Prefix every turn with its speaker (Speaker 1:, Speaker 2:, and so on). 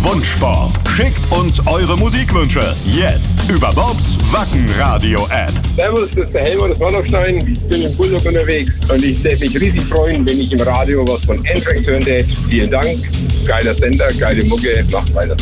Speaker 1: Wunschsport. Schickt uns eure Musikwünsche. Jetzt über Bobs Wacken-Radio-App.
Speaker 2: Servus, das ist der Helmut aus Warnhochstein. Ich bin im Bulldog unterwegs und ich werde mich riesig freuen, wenn ich im Radio was von Anthrax hören darf. Vielen Dank. Geiler Sender, geile Mucke. Macht weiter.